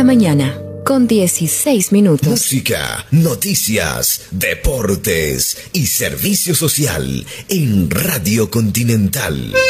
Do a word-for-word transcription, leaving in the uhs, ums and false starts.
mañana, con dieciséis minutos. Música, noticias, deportes y servicio social en Radio Continental.